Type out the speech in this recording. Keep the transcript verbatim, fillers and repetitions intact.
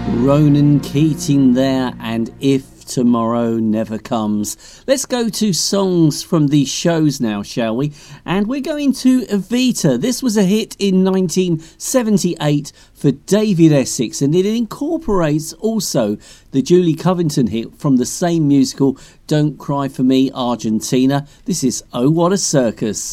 Ronan Keating there, and If Tomorrow Never Comes. Let's go to songs from these shows now, shall we? And we're going to Evita. This was a hit in nineteen seventy-eight for David Essex, and it incorporates also the Julie Covington hit from the same musical, Don't Cry For Me, Argentina. This is Oh What a Circus.